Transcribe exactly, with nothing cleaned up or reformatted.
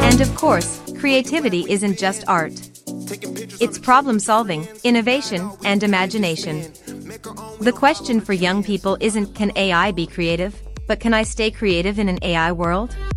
And of course, creativity isn't just art. It's problem solving, innovation, and imagination. The question for young people isn't can A I be creative, but can I stay creative in an A I world?